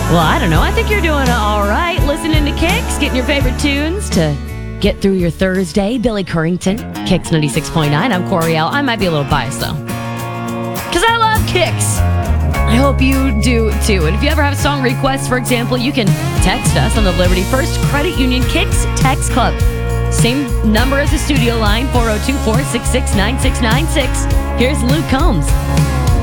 Well, I don't know. I think you're doing all right. Listening to Kicks, getting your favorite tunes to get through your Thursday. Billy Currington, Kicks 96.9. I'm Coriel. I might be a little biased, though, because I love Kicks. I hope you do, too. And if you ever have song requests, for example, you can text us on the Liberty First Credit Union Kicks Text Club. Same number as the studio line, 402-466-9696. Here's Luke Combs.